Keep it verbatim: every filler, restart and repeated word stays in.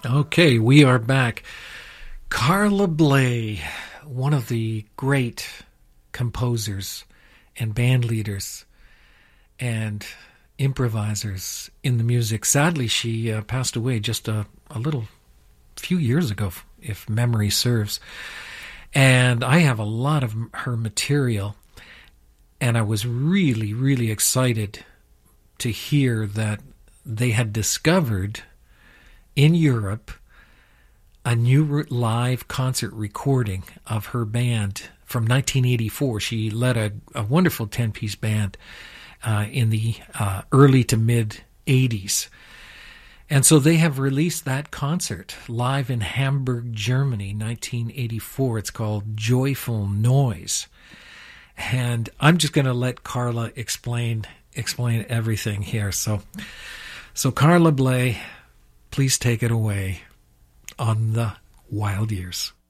Okay, we are back. Carla Bley, one of the great composers and band leaders and improvisers in the music. Sadly, she uh, passed away just a, a little few years ago, if memory serves. And I have a lot of her material, and I was really, really excited to hear that they had discovered in Europe a new live concert recording of her band from nineteen eighty-four. She led a, a wonderful ten-piece band uh, in the uh, early to mid-eighties. And so they have released that concert live in Hamburg, Germany, nineteen eighty-four. It's called Joyful Noise. And I'm just going to let Carla explain explain everything here. So, so Carla Bley, please take it away on the Wild Years.